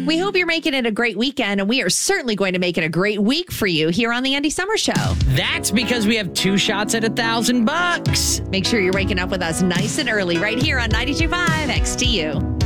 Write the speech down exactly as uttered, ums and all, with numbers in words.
We hope you're making it a great weekend, and we are certainly going to make it a great week for you here on the Andy Summer Show. That's because we have two shots at a thousand bucks. Make sure you're waking up with us nice and early right here on ninety-two point five X T U.